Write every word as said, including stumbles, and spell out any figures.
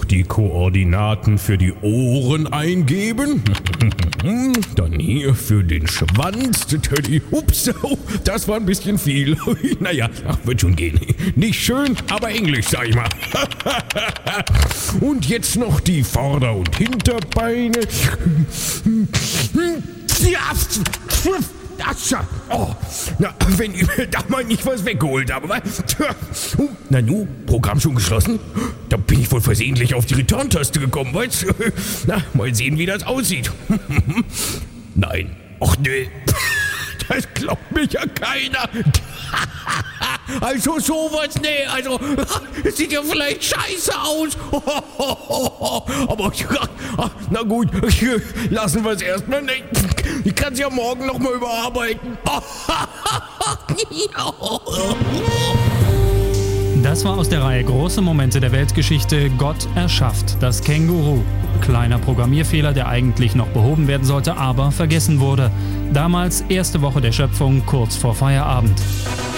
die Koordinaten für die Ohren eingeben. Dann hier für den Schwanz. Ups, oh, das war ein bisschen viel. Naja, ach, wird schon gehen. Nicht schön, aber Englisch, sag ich mal. Und jetzt noch die Vorder- und Hinterbeine. Oh, na, wenn ich mir da mal nicht was weggeholt habe. Oh, na nu, Programm schon geschlossen? Da bin ich wohl versehentlich auf die Return-Taste gekommen, weißt du? Na, mal sehen, wie das aussieht. Nein. Och nö. Das glaubt mich ja keiner. Also sowas, nee, also es sieht ja vielleicht scheiße aus. Aber na gut, lassen wir es erstmal nicht. Ich kann es ja morgen nochmal überarbeiten. Das war aus der Reihe Große Momente der Weltgeschichte. Gott erschafft das Känguru. Kleiner Programmierfehler, der eigentlich noch behoben werden sollte, aber vergessen wurde. Damals erste Woche der Schöpfung, kurz vor Feierabend.